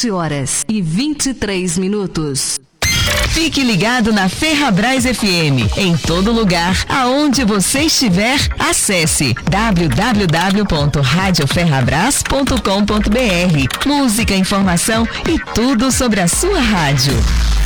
7h23. Fique ligado na Ferrabras FM. Em todo lugar, aonde você estiver, acesse www.radioferrabras.com.br. Música, informação e tudo sobre a sua rádio.